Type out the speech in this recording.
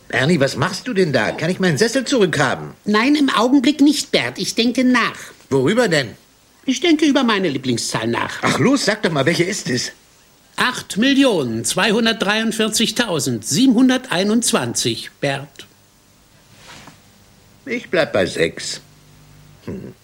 Ernie, was machst du denn da? Kann ich meinen Sessel zurückhaben? Nein, im Augenblick nicht, Bert. Ich denke nach. Worüber denn? Ich denke über meine Lieblingszahl nach. Ach los, sag doch mal, welche ist es? 8.243.721, Bert. Ich bleib bei 6.